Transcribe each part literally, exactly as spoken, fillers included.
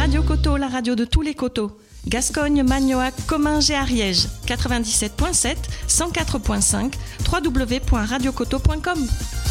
Radio Coteau, la radio de tous les coteaux. Gascogne, Magnoac, Comminges et Ariège. quatre-vingt-dix-sept virgule sept, cent quatre virgule cinq, w w w point radio coteau point com.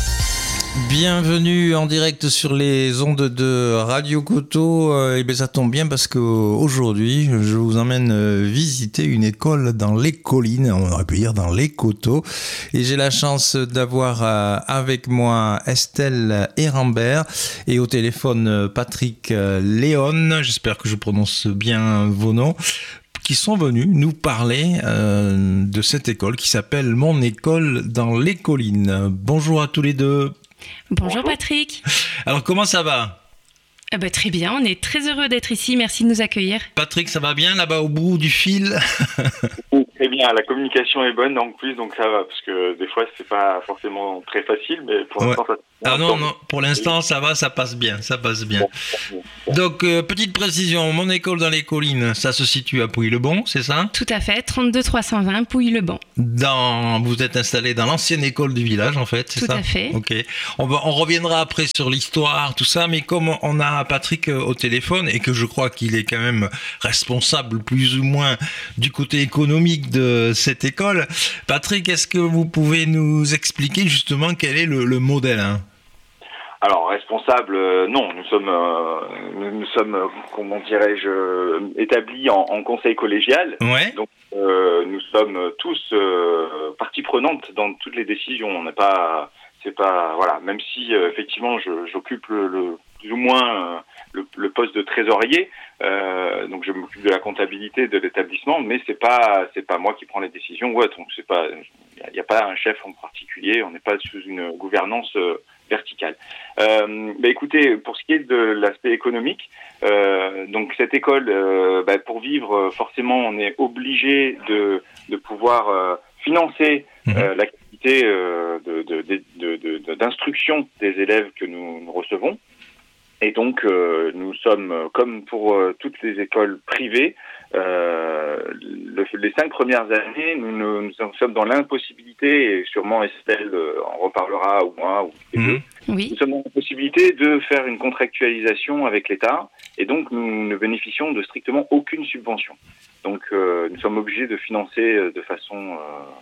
Bienvenue en direct sur les ondes de Radio Coteau. Euh, et bien ça tombe bien parce qu'aujourd'hui, je vous emmène visiter une école dans les collines, on aurait pu dire dans les coteaux. Et j'ai la chance d'avoir euh, avec moi Estelle Hérambert et au téléphone Patrick Léon, j'espère que je prononce bien vos noms, qui sont venus nous parler euh, de cette école qui s'appelle Mon école dans les collines. Bonjour à tous les deux. Bonjour Patrick. Alors comment ça va ? Ah bah, très bien, on est très heureux d'être ici, merci de nous accueillir. Patrick, ça va bien là-bas au bout du fil ? Oui, très bien, la communication est bonne en plus, donc ça va, parce que des fois c'est pas forcément très facile, mais pour l'instant ouais. ça... Ah non, non, pour l'instant ça va, ça passe bien, ça passe bien. Donc, euh, petite précision, Mon école dans les collines, ça se situe à Pouilly-le-Bon, c'est ça ? Tout à fait, trente-deux trois cent vingt Pouilly-le-Bon. Dans, vous êtes installé dans l'ancienne école du village en fait, c'est tout ça ? Tout à fait. Ok. On, va, on reviendra après sur l'histoire, tout ça, mais comme on a Patrick au téléphone et que je crois qu'il est quand même responsable plus ou moins du côté économique de cette école, Patrick, est-ce que vous pouvez nous expliquer justement quel est le, le modèle hein ? Alors, responsable, euh, non, nous sommes, euh, nous, nous sommes, euh, comment dirais-je, euh, établis en, en conseil collégial. Ouais. Donc, euh, nous sommes tous euh, partie prenante dans toutes les décisions. On n'est pas, c'est pas, voilà. Même si euh, effectivement, je, j'occupe le, le plus ou moins euh, le, le poste de trésorier, euh, donc je m'occupe de la comptabilité de l'établissement, mais c'est pas, c'est pas moi qui prends les décisions. Ouais, donc c'est pas, il n'y a, a pas un chef en particulier. On n'est pas sous une gouvernance euh, verticale. Euh, bah écoutez, pour ce qui est de l'aspect économique, euh, donc cette école, euh, bah pour vivre, forcément, on est obligé de, de pouvoir euh, financer euh, l'activité euh, de, de, de, de, de, d'instruction des élèves que nous, nous recevons. Et donc, euh, nous sommes, comme pour euh, toutes les écoles privées, euh, le, les cinq premières années, nous, nous, nous sommes dans l'impossibilité, et sûrement Estelle euh, en reparlera, ou moi, ou les deux, oui. Nous sommes dans l'impossibilité de faire une contractualisation avec l'État, et donc nous ne bénéficions de strictement aucune subvention. Donc, euh, nous sommes obligés de financer de façon euh,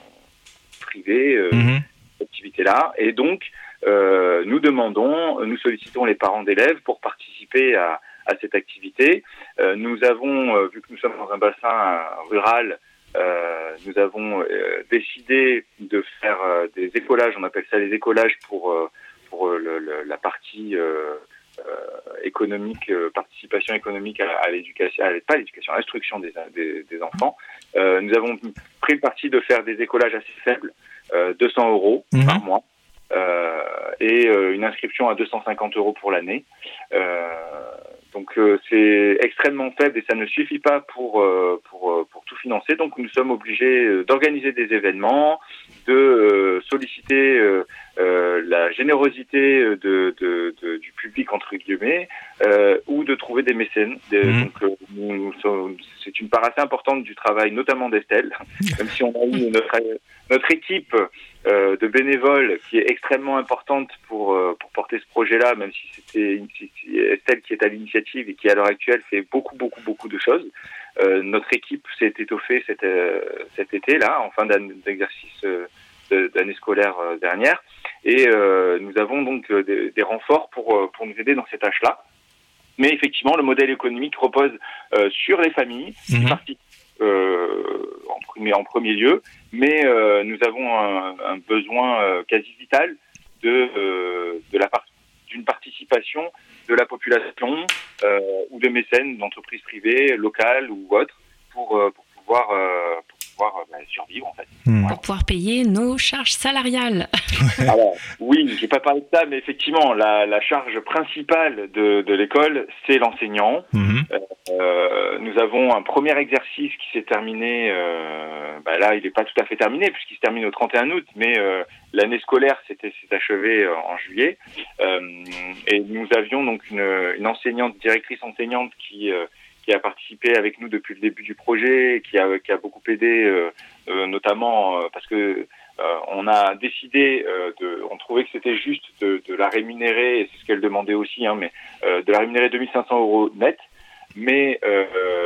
privée euh, mm-hmm. cette activité-là, et donc, Euh, nous demandons, nous sollicitons les parents d'élèves pour participer à, à cette activité. Euh, nous avons, euh, vu que nous sommes dans un bassin rural, euh, nous avons euh, décidé de faire euh, des écolages, on appelle ça les écolages pour, euh, pour euh, le, le, la partie euh, euh, économique, euh, participation économique à, à l'éducation, à, pas à l'éducation, à l'instruction des, des, des enfants. Euh, nous avons pris le parti de faire des écolages assez faibles, euh, deux cents euros mmh. par mois. Euh, et euh, une inscription à deux cent cinquante euros pour l'année. Euh, donc euh, c'est extrêmement faible et ça ne suffit pas pour, euh, pour, pour tout financer. Donc nous sommes obligés d'organiser des événements, de euh, solliciter euh, euh, la générosité de, de, de, du public, entre guillemets, euh, ou de trouver des mécènes. De, mmh. Donc euh, nous, nous sommes, c'est une part assez importante du travail, notamment d'Estelle, même si on a eu notre, notre équipe Euh, de bénévoles qui est extrêmement importante pour euh, pour porter ce projet-là, même si c'était une, si, Estelle qui est à l'initiative et qui à l'heure actuelle fait beaucoup beaucoup beaucoup de choses. Euh, notre équipe s'est étoffée cet, euh, cet été-là, en fin d'exercice euh, de, d'année scolaire euh, dernière, et euh, nous avons donc euh, des, des renforts pour euh, pour nous aider dans ces tâches-là. Mais effectivement, le modèle économique repose euh, sur les familles, mmh. qui participent Euh, en, premier, en premier lieu, mais euh, nous avons un, un besoin euh, quasi vital de, euh, de la part, d'une participation de la population euh, ou de mécènes d'entreprises privées, locales ou autres, pour, euh, pour pouvoir, euh, pour pouvoir euh, bah, survivre en fait. Mmh. Voilà. Pour pouvoir payer nos charges salariales. Alors, oui, je n'ai pas parlé de ça, mais effectivement, la, la charge principale de, de l'école, c'est l'enseignant. Mmh. Euh, nous avons un premier exercice qui s'est terminé, euh, bah là il n'est pas tout à fait terminé puisqu'il se termine au trente et un août, mais euh, l'année scolaire s'était, s'est achevée euh, en juillet, euh, et nous avions donc une, une enseignante, directrice enseignante qui, euh, qui a participé avec nous depuis le début du projet, qui a, qui a beaucoup aidé, euh, euh, notamment euh, parce que euh, on a décidé, euh, de, on trouvait que c'était juste de, de la rémunérer, et c'est ce qu'elle demandait aussi, hein, mais euh, de la rémunérer deux mille cinq cents euros net. mais euh,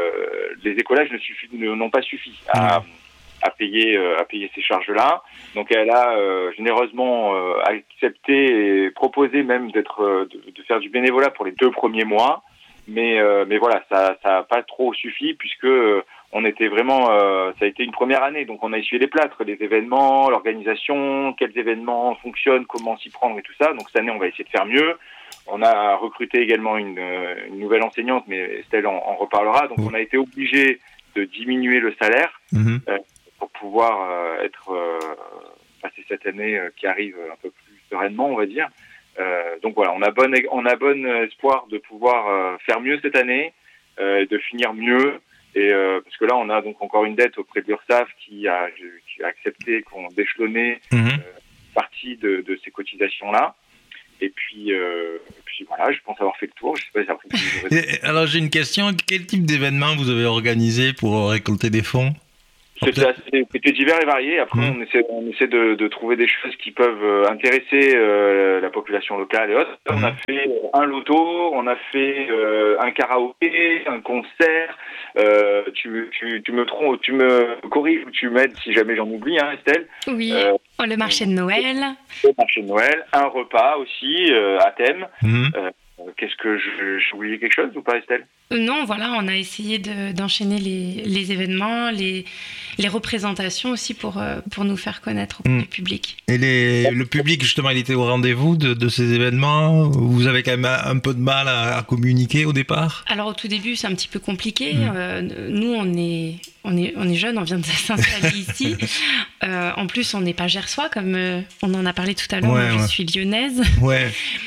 les écolages ne suffit, n'ont pas suffi à, mmh. à payer euh, à payer ces charges-là. Donc elle a euh, généreusement euh, accepté et proposé même d'être euh, de, de faire du bénévolat pour les deux premiers mois. Mais euh, mais voilà, ça ça a pas trop suffi puisque euh, on était vraiment euh, ça a été une première année, donc on a essuyé les plâtres, les événements, l'organisation, quels événements fonctionnent, comment s'y prendre et tout ça. Donc cette année on va essayer de faire mieux. On a recruté également une, une nouvelle enseignante, mais Estelle en, en reparlera. Donc on a été obligé de diminuer le salaire mmh. euh, pour pouvoir euh, être euh, passer cette année euh, qui arrive un peu plus sereinement, on va dire. Euh, donc voilà, on a bon, on a bon espoir de pouvoir euh, faire mieux cette année, euh, de finir mieux, et euh, parce que là on a donc encore une dette auprès de l'URSSAF qui a, qui a accepté qu'on déchelonnait mmh. euh, partie de, de ces cotisations là. Et puis, euh, et puis voilà, je pense avoir fait le tour. Je sais pas si après et, alors j'ai une question, quel type d'événement vous avez organisé pour récolter des fonds? C'était assez, c'était divers et varié. Après, mmh. on essaie, on essaie de, de trouver des choses qui peuvent intéresser euh, la population locale et autres. Mmh. On a fait un loto, on a fait euh, un karaoké, un concert. Euh, tu, tu, tu me trompes, tu me corriges ou tu m'aides si jamais j'en oublie, hein, Estelle. Oui. Euh, le marché de Noël. Le marché de Noël, un repas aussi euh, à thème. Mmh. Euh, Qu'est-ce que je, j'ai oublié quelque chose ou pas, Estelle? Non, voilà, on a essayé de, d'enchaîner les, les événements, les, les représentations aussi pour, pour nous faire connaître au mmh. public. Et les, le public, justement, il était au rendez-vous de, de ces événements? Vous avez quand même un peu de mal à, à communiquer au départ? Alors au tout début, c'est un petit peu compliqué. Mmh. Euh, nous, on est, on est, on est jeunes, on vient de s'installer ici. Euh, en plus, on n'est pas gersois, comme euh, on en a parlé tout à l'heure. Ouais, Moi, ouais. Je suis lyonnaise. Ouais.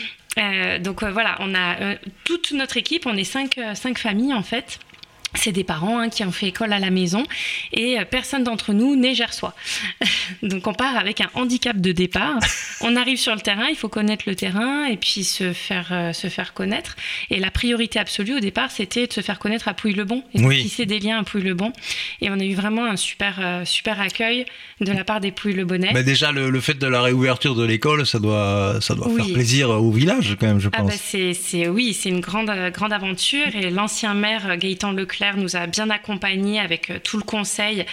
Euh, donc euh, voilà, on a euh, toute notre équipe, on est cinq, euh, cinq familles en fait. C'est des parents hein, qui ont fait école à la maison et euh, personne d'entre nous n'est gersois. Donc on part avec un handicap de départ. On arrive sur le terrain, il faut connaître le terrain et puis se faire, euh, se faire connaître. Et la priorité absolue au départ, c'était de se faire connaître à Pouilly-le-Bon et de oui. tisser des liens à Pouilly-le-Bon. Et on a eu vraiment un super, euh, super accueil de la part des Pouilly-le-Bonnais. Mais déjà, le, le fait de la réouverture de l'école, ça doit, ça doit oui. faire plaisir au village quand même, je pense. Ah bah c'est, c'est, oui, c'est une grande, grande aventure et l'ancien maire Gaëtan Leclerc nous a bien accompagnés avec tout le conseil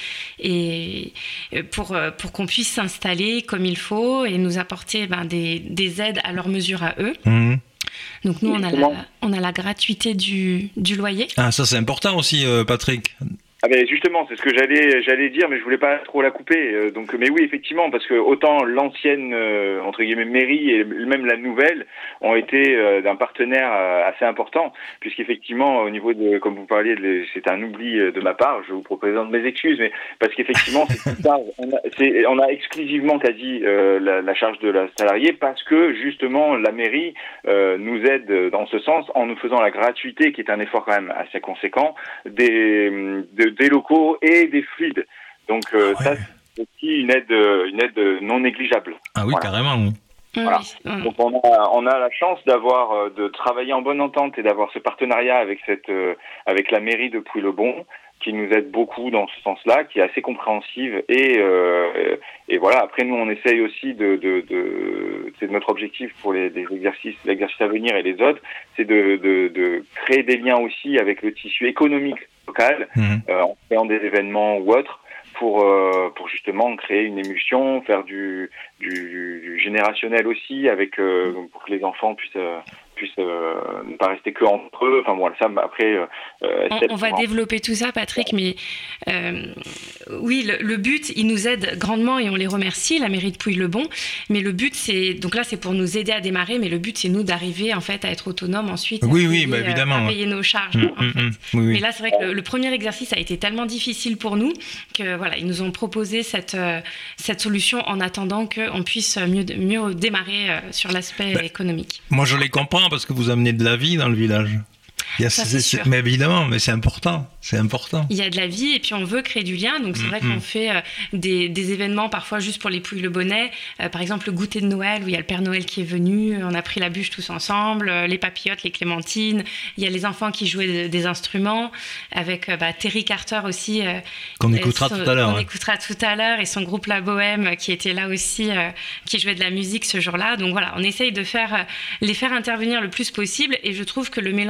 et pour, pour qu'on puisse s'installer comme il faut et nous apporter ben, des, des aides à leur mesure à eux. Mmh. Donc nous, on a, la, on a la gratuité du, du loyer. Ah, ça c'est important aussi, euh, Patrick. Ah ben justement, c'est ce que j'allais j'allais dire, mais je voulais pas trop la couper. Euh, donc, mais oui, effectivement, parce que autant l'ancienne euh, entre guillemets mairie et même la nouvelle ont été euh, d'un partenaire euh, assez important, puisqu'effectivement au niveau de, comme vous parliez, de, c'est un oubli de ma part. Je vous présente mes excuses, mais parce qu'effectivement, c'est une charge, on, a, c'est, on a exclusivement quasi euh, la, la charge de la salariée, parce que justement la mairie euh, nous aide dans ce sens en nous faisant la gratuité, qui est un effort quand même assez conséquent, des de, des locaux et des fluides. Donc euh, ouais. ça, c'est aussi une aide, une aide non négligeable. Ah oui, voilà. Carrément. Oui. Voilà. Mmh. Donc on a, on a la chance d'avoir, de travailler en bonne entente et d'avoir ce partenariat avec cette, euh, avec la mairie de Pouilly-le-Bon, qui nous aide beaucoup dans ce sens-là, qui est assez compréhensive et euh, et voilà. Après nous, on essaye aussi de, de, de c'est notre objectif pour les, les exercices, l'exercice à venir et les autres, c'est de, de, de créer des liens aussi avec le tissu économique local, mmh. euh, en créant des événements ou autres, pour euh, pour justement créer une émulsion, faire du du, du générationnel aussi, avec euh, pour que les enfants puissent euh, puissent euh, ne pas rester que entre eux. Enfin voilà, ça après. Euh, on, on va développer tout ça, Patrick, mais euh, oui, le, le but, il nous aide grandement et on les remercie, la mairie de Pouilly-le-Bon. Mais le but, c'est donc là, c'est pour nous aider à démarrer, mais le but, c'est nous d'arriver en fait à être autonomes ensuite. Oui, à oui, payer, bah, évidemment. À payer nos charges. Mmh, en fait. mmh, oui, oui. Mais là, c'est vrai que le, le premier exercice a été tellement difficile pour nous que voilà, ils nous ont proposé cette euh, cette solution en attendant qu'on puisse mieux mieux démarrer euh, sur l'aspect bah, économique. Moi, je les comprends parce que vous amenez de la vie dans le village. Il y a, ça, c'est, c'est, mais évidemment, mais c'est important, c'est important. Il y a de la vie et puis on veut créer du lien, donc c'est mmh, vrai qu'on mmh. fait euh, des, des événements parfois juste pour les Pouilly-le-Bonnet, euh, par exemple le goûter de Noël où il y a le Père Noël qui est venu, on a pris la bûche tous ensemble, euh, les papillotes, les clémentines, il y a les enfants qui jouaient de, des instruments, avec euh, bah, Terry Carter aussi. Euh, qu'on écoutera son, tout à l'heure. On hein. écoutera tout à l'heure et son groupe La Bohème qui était là aussi, euh, qui jouait de la musique ce jour-là. Donc voilà, on essaye de faire, euh, les faire intervenir le plus possible et je trouve que le mélange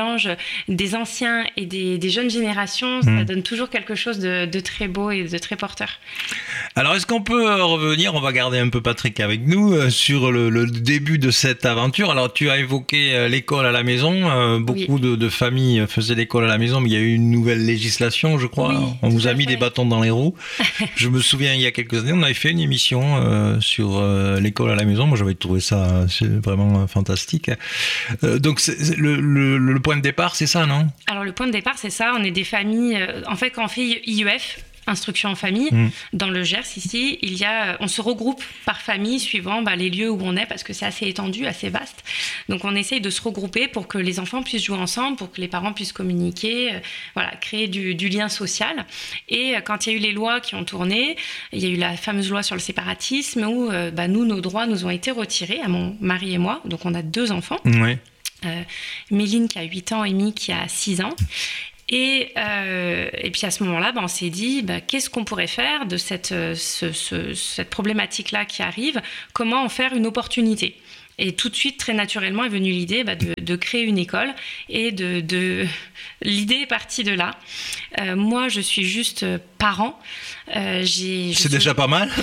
des anciens et des, des jeunes générations, mmh. ça donne toujours quelque chose de, de très beau et de très porteur. Alors, est-ce qu'on peut revenir, on va garder un peu Patrick avec nous, euh, sur le, le début de cette aventure. Alors, tu as évoqué euh, l'école à la maison. Euh, beaucoup oui. de, de familles faisaient l'école à la maison, mais il y a eu une nouvelle législation, je crois. Oui, on vous a mis fait. des bâtons dans les roues. Je me souviens, il y a quelques années, on avait fait une émission euh, sur euh, l'école à la maison. Moi, j'avais trouvé ça c'est vraiment fantastique. Euh, donc, c'est, c'est le, le, le point de départ, c'est ça, non ? Alors, le point de départ, c'est ça. On est des familles... Euh, en fait, quand on fait I U F... instruction en famille. Mmh. Dans le Gers, ici, il y a, on se regroupe par famille suivant bah, les lieux où on est, parce que c'est assez étendu, assez vaste. Donc, on essaye de se regrouper pour que les enfants puissent jouer ensemble, pour que les parents puissent communiquer, euh, voilà, créer du, du lien social. Et euh, quand il y a eu les lois qui ont tourné, il y a eu la fameuse loi sur le séparatisme où euh, bah, nous, nos droits nous ont été retirés, à mon mari et moi. Donc, on a deux enfants. Oui. Euh, Méline qui a huit ans, Amy qui a six ans. Et, euh, et puis à ce moment-là, bah, on s'est dit, bah, qu'est-ce qu'on pourrait faire de cette, ce, ce, cette problématique-là qui arrive ? Comment en faire une opportunité ? Et tout de suite, très naturellement, est venue l'idée bah, de, de créer une école. Et de, de... l'idée est partie de là. Euh, moi, je suis juste parent. Euh, j'ai, C'est suis... déjà pas mal.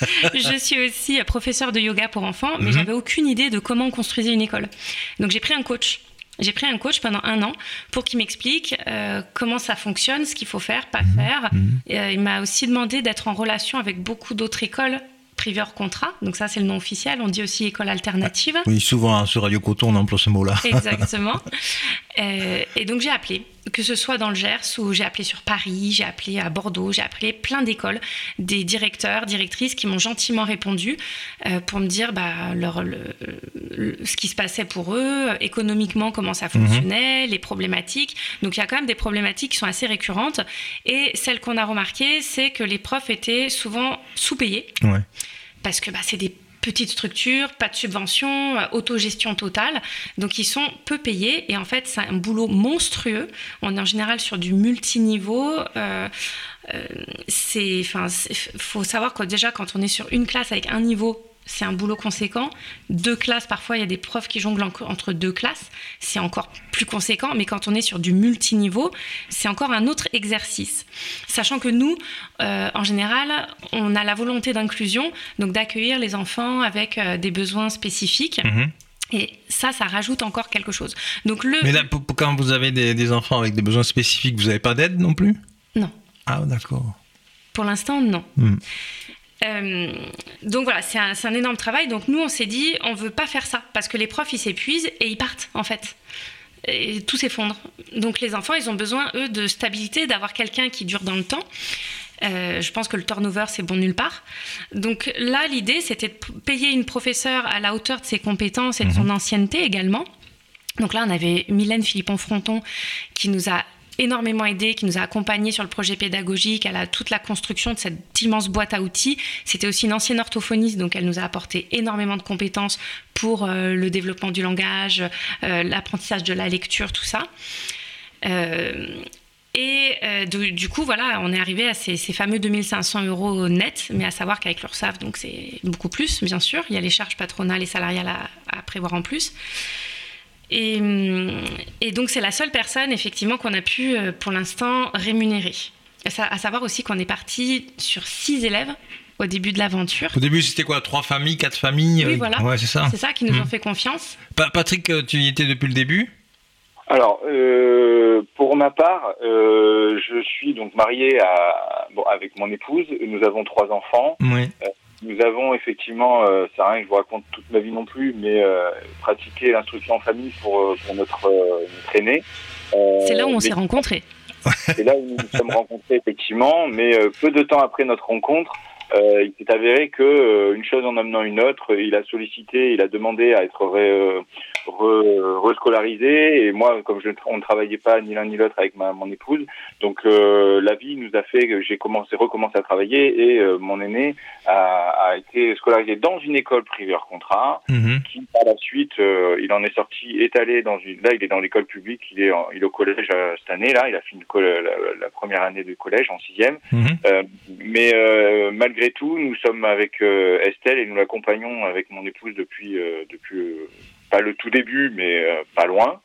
Je suis aussi professeure de yoga pour enfants, mais mm-hmm. j'avais aucune idée de comment on construisait une école. Donc j'ai pris un coach. J'ai pris un coach pendant un an pour qu'il m'explique euh, comment ça fonctionne, ce qu'il faut faire, pas mmh, faire. Mmh. Et, euh, il m'a aussi demandé d'être en relation avec beaucoup d'autres écoles privées hors contrat. Donc ça, c'est le nom officiel. On dit aussi école alternative. Oui, souvent sur Radio Coto, on emploie ce mot-là. Exactement. euh, et donc j'ai appelé, que ce soit dans le Gers ou j'ai appelé sur Paris, j'ai appelé à Bordeaux, j'ai appelé plein d'écoles, des directeurs, directrices qui m'ont gentiment répondu euh, pour me dire bah, leur, le, le, ce qui se passait pour eux, économiquement comment ça fonctionnait, mmh. les problématiques. Donc il y a quand même des problématiques qui sont assez récurrentes. Et celle qu'on a remarquée, c'est que les profs étaient souvent sous-payés. Ouais. Parce que bah, c'est des petites structures, pas de subvention, euh, autogestion totale. Donc, ils sont peu payés. Et en fait, c'est un boulot monstrueux. On est en général sur du multiniveau. Euh, euh, c'est, enfin, faut savoir que déjà, quand on est sur une classe avec un niveau, c'est un boulot conséquent. Deux classes, parfois, il y a des profs qui jonglent entre deux classes. C'est encore plus conséquent. Mais quand on est sur du multiniveau, c'est encore un autre exercice. Sachant que nous, euh, en général, on a la volonté d'inclusion, donc d'accueillir les enfants avec euh, des besoins spécifiques. Mmh. Et ça, ça rajoute encore quelque chose. Donc le... Mais là, pour, pour quand vous avez des, des enfants avec des besoins spécifiques, vous n'avez pas d'aide non plus ? Non. Ah, d'accord. Pour l'instant, non. Mmh. Euh, donc voilà, c'est un, c'est un énorme travail. Donc nous, on s'est dit, on veut pas faire ça parce que les profs, ils s'épuisent et ils partent en fait. Et tout s'effondre. Donc les enfants, ils ont besoin, eux, de stabilité, d'avoir quelqu'un qui dure dans le temps. Euh, je pense que le turnover, c'est bon nulle part. Donc là, l'idée, c'était de payer une professeure à la hauteur de ses compétences et de son mmh. ancienneté également. Donc là, on avait Mylène Philippon-Fronton qui nous a énormément aidé, qui nous a accompagnés sur le projet pédagogique, elle a toute la construction de cette immense boîte à outils. C'était aussi une ancienne orthophoniste, donc elle nous a apporté énormément de compétences pour euh, le développement du langage, euh, l'apprentissage de la lecture, tout ça. Euh, et euh, du, du coup, voilà, on est arrivé à ces, ces fameux deux mille cinq cents euros net, mais à savoir qu'avec l'URSSAF, donc c'est beaucoup plus, bien sûr. Il y a les charges patronales et salariales à, à prévoir en plus. Et, et donc, c'est la seule personne, effectivement, qu'on a pu, pour l'instant, rémunérer. À savoir aussi qu'on est parti sur six élèves au début de l'aventure. Au début, c'était quoi ? Trois familles, quatre familles ? Oui, voilà. Ouais, c'est ça. C'est ça qui nous mmh. ont fait confiance. Pa- Patrick, tu y étais depuis le début ? Alors, euh, pour ma part, euh, je suis donc marié à, bon, avec mon épouse. Nous avons trois enfants. Oui. Euh, Nous avons effectivement, euh, c'est rien que je vous raconte toute ma vie non plus, mais euh, pratiqué l'instruction en famille pour, pour notre, euh, notre aîné. Euh, c'est là où on s'est rencontrés. C'est là où nous nous sommes rencontrés effectivement, mais euh, peu de temps après notre rencontre, euh, il s'est avéré que euh, une chose en amenant une autre, il a sollicité, il a demandé à être ré, re, rescolarisé, et moi, comme je, on ne travaillait pas ni l'un ni l'autre avec ma, mon épouse, donc euh, la vie nous a fait que j'ai commencé, recommencé à travailler, et euh, mon aîné a, a été scolarisé dans une école privée hors contrat, mmh. qui par la suite, euh, il en est sorti, est allé dans une, là il est dans l'école publique, il est, en, il est au collège euh, cette année, là, il a fini la, la, la première année du collège en sixième, mmh. euh, mais euh, malgré Malgré tout, nous sommes avec euh, Estelle et nous l'accompagnons avec mon épouse depuis, euh, depuis euh, pas le tout début, mais euh, pas loin.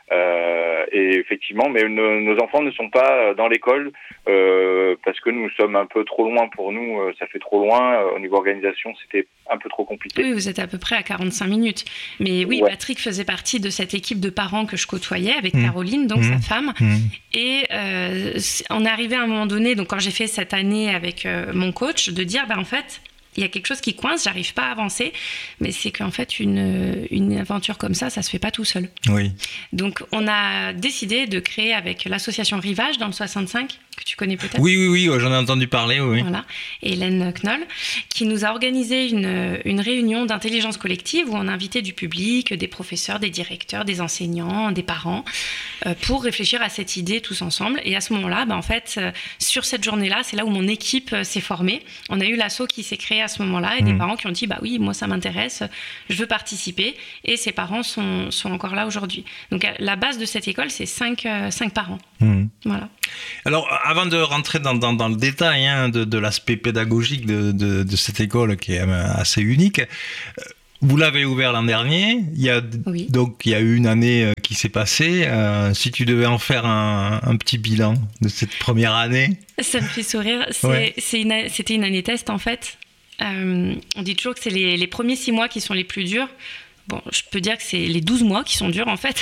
Euh, et effectivement, mais nos, nos enfants ne sont pas dans l'école euh, parce que nous sommes un peu trop loin pour nous. Euh, ça fait trop loin. Euh, au niveau organisation, c'était un peu trop compliqué. Oui, vous êtes à peu près à quarante-cinq minutes. Mais oui, ouais. Patrick faisait partie de cette équipe de parents que je côtoyais avec mmh. Caroline, donc mmh. sa femme. Mmh. Et euh, on est arrivé à un moment donné, donc quand j'ai fait cette année avec euh, mon coach, de dire, ben en fait, il y a quelque chose qui coince, j'arrive pas à avancer, mais c'est qu'en fait, une, une aventure comme ça, ça se fait pas tout seul. Oui. Donc, on a décidé de créer avec l'association Rivage dans le soixante-cinq, que tu connais peut-être. Oui, oui, oui, j'en ai entendu parler, oui. Voilà, et Hélène Knoll, qui nous a organisé une, une réunion d'intelligence collective où on a invité du public, des professeurs, des directeurs, des enseignants, des parents, euh, pour réfléchir à cette idée tous ensemble. Et à ce moment-là, bah, en fait, euh, sur cette journée-là, c'est là où mon équipe euh, s'est formée. On a eu l'asso qui s'est créé à ce moment-là et mmh. des parents qui ont dit, bah oui, moi ça m'intéresse, je veux participer. Et ces parents sont, sont encore là aujourd'hui. Donc la base de cette école, c'est cinq, euh, cinq parents. Mmh. Voilà. Alors, avant de rentrer dans, dans, dans le détail hein, de, de l'aspect pédagogique de, de, de cette école qui est assez unique, vous l'avez ouvert l'an dernier. Il y a, oui. Donc, il y a eu une année qui s'est passée. Euh, si tu devais en faire un, un petit bilan de cette première année. Ça me fait sourire. C'est, ouais. c'est une, c'était une année test, en fait. Euh, on dit toujours que c'est les, les premiers six mois qui sont les plus durs. Bon, je peux dire que c'est les douze mois qui sont durs, en fait.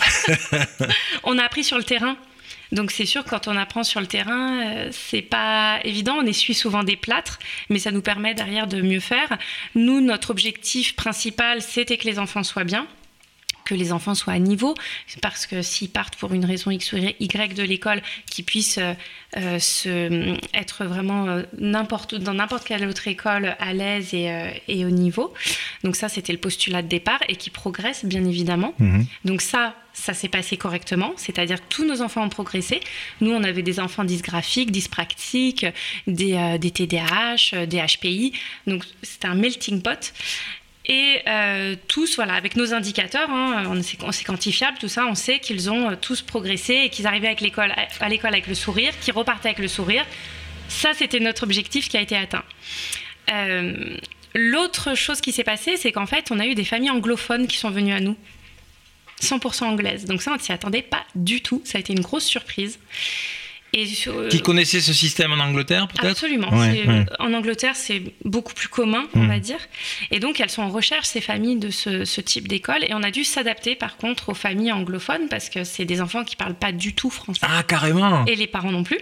On a appris sur le terrain. Donc c'est sûr que quand on apprend sur le terrain, euh, c'est pas évident, on essuie souvent des plâtres, mais ça nous permet derrière de mieux faire. Nous, notre objectif principal, c'était que les enfants soient bien, que les enfants soient à niveau, parce que s'ils partent pour une raison X ou Y de l'école, qu'ils puissent euh, euh, se, être vraiment euh, n'importe, dans n'importe quelle autre école à l'aise et, euh, et au niveau. Donc ça, c'était le postulat de départ, et qui progressent bien évidemment. Mmh. Donc ça, ça s'est passé correctement, c'est-à-dire que tous nos enfants ont progressé. Nous, on avait des enfants dysgraphiques, dyspraxiques, des, euh, des T D A H, des H P I, donc c'était un melting pot. Et euh, tous, voilà, avec nos indicateurs, hein, on sait, on sait quantifiable, tout ça, on sait qu'ils ont euh, tous progressé et qu'ils arrivaient avec l'école, à l'école avec le sourire, qu'ils repartaient avec le sourire. Ça, c'était notre objectif qui a été atteint. Euh, l'autre chose qui s'est passée, c'est qu'en fait, on a eu des familles anglophones qui sont venues à nous, cent pour cent anglaises. Donc ça, on ne s'y attendait pas du tout. Ça a été une grosse surprise. Et, euh, qui connaissait ce système en Angleterre, peut-être ? Absolument. Ouais, ouais. En Angleterre, c'est beaucoup plus commun, on mmh. va dire. Et donc, elles sont en recherche, ces familles, de ce, ce type d'école. Et on a dû s'adapter, par contre, aux familles anglophones, parce que c'est des enfants qui ne parlent pas du tout français. Ah, carrément ! Et les parents non plus.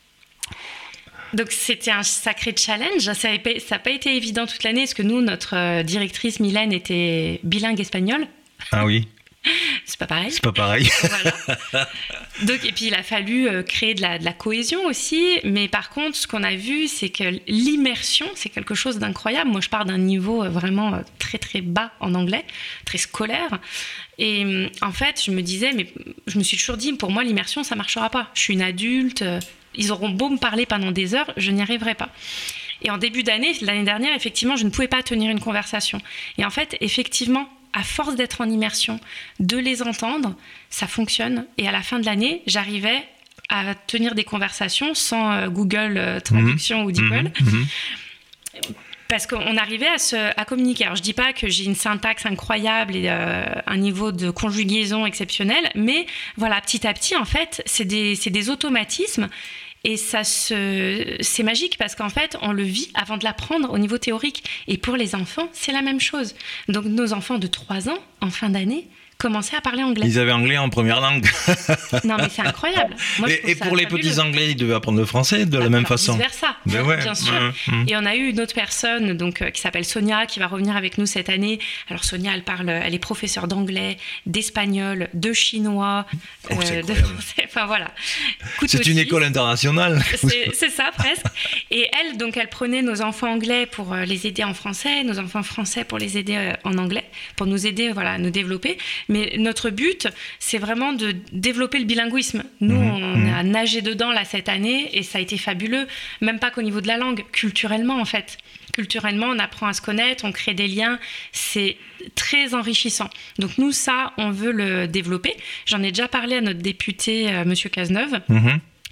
Donc, c'était un sacré challenge. Ça n'a pas été évident toute l'année, parce que nous, notre directrice, Mylène, était bilingue espagnole. Ah oui. C'est pas pareil. C'est pas pareil. Voilà. Donc, et puis, il a fallu euh, créer de la, de la cohésion aussi. Mais par contre, ce qu'on a vu, c'est que l'immersion, c'est quelque chose d'incroyable. Moi, je pars d'un niveau euh, vraiment euh, très, très bas en anglais, très scolaire. Et euh, en fait, je me disais, mais je me suis toujours dit, pour moi, l'immersion, ça marchera pas. Je suis une adulte. Euh, ils auront beau me parler pendant des heures, je n'y arriverai pas. Et en début d'année, l'année dernière, effectivement, je ne pouvais pas tenir une conversation. Et en fait, effectivement, à force d'être en immersion, de les entendre, ça fonctionne. Et à la fin de l'année, j'arrivais à tenir des conversations sans euh, Google euh, Traduction mmh. ou DeepL. Mmh. Parce qu'on arrivait à, se, à communiquer. Alors, je ne dis pas que j'ai une syntaxe incroyable et euh, un niveau de conjugaison exceptionnel, mais voilà, petit à petit, en fait, c'est des, c'est des automatismes. Et ça se... c'est magique parce qu'en fait, on le vit avant de l'apprendre au niveau théorique. Et pour les enfants, c'est la même chose. Donc, nos enfants de trois ans, en fin d'année, commençaient à parler anglais. Ils avaient anglais en première langue. Non, mais c'est incroyable. Moi, et et pour les fabuleux. Petits anglais, ils devaient apprendre le français de bah, la même façon. Vice-versa, ben ouais, bien sûr. Mmh, mmh. Et on a eu une autre personne donc, euh, qui s'appelle Sonia, qui va revenir avec nous cette année. Alors, Sonia, elle parle, elle est professeure d'anglais, d'espagnol, de chinois, oh, euh, de français. Enfin, voilà. C'est aussi. Une école internationale. C'est, c'est ça, presque. Et elle, donc, elle prenait nos enfants anglais pour euh, les aider en français, nos enfants français pour les aider euh, en anglais, pour nous aider voilà, à nous développer. Mais notre but, c'est vraiment de développer le bilinguisme. Nous, mmh, on mmh. a nagé dedans là cette année et ça a été fabuleux, même pas qu'au niveau de la langue, culturellement en fait. Culturellement, on apprend à se connaître, on crée des liens, c'est très enrichissant. Donc nous, ça, on veut le développer. J'en ai déjà parlé à notre député, euh, Monsieur Cazeneuve. Mmh.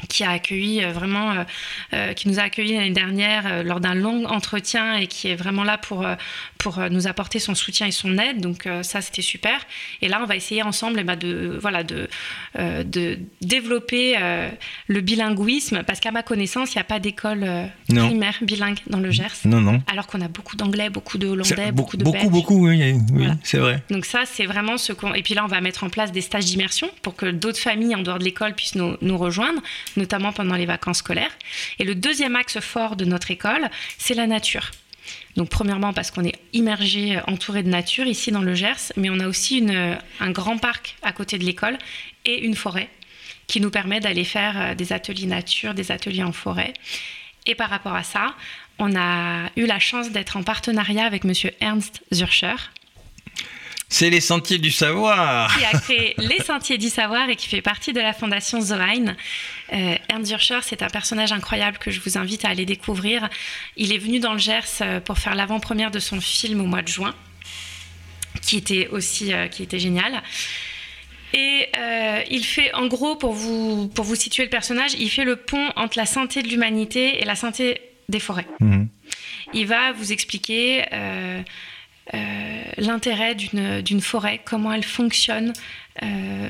qui a accueilli euh, vraiment, euh, euh, qui nous a accueillis l'année dernière euh, lors d'un long entretien et qui est vraiment là pour, euh, pour euh, nous apporter son soutien et son aide. Donc euh, ça, c'était super. Et là, on va essayer ensemble eh ben, de, voilà, de, euh, de développer euh, le bilinguisme, parce qu'à ma connaissance, il n'y a pas d'école euh, primaire bilingue dans le Gers. Non, non. Alors qu'on a beaucoup d'anglais, beaucoup de hollandais, C'est, beaucoup de beaucoup, belges. beaucoup, oui, oui Voilà. C'est vrai. Donc ça, c'est vraiment ce qu'on... Et puis là, on va mettre en place des stages d'immersion pour que d'autres familles en dehors de l'école puissent nous, nous rejoindre, notamment pendant les vacances scolaires. Et le deuxième axe fort de notre école, c'est la nature. Donc premièrement parce qu'on est immergé, entouré de nature ici dans le Gers, mais on a aussi une, un grand parc à côté de l'école et une forêt qui nous permet d'aller faire des ateliers nature, des ateliers en forêt. Et par rapport à ça, on a eu la chance d'être en partenariat avec monsieur Ernst Zürcher. C'est les Sentiers du Savoir. Qui a créé les Sentiers du Savoir et qui fait partie de la fondation Zoein. Euh, Ernst Zürcher, c'est un personnage incroyable que je vous invite à aller découvrir. Il est venu dans le Gers pour faire l'avant-première de son film au mois de juin, qui était aussi euh, qui était génial. Et euh, il fait, en gros, pour vous, pour vous situer le personnage, il fait le pont entre la santé de l'humanité et la santé des forêts. Mmh. Il va vous expliquer... Euh, Euh, l'intérêt d'une, d'une forêt, comment elle fonctionne, euh,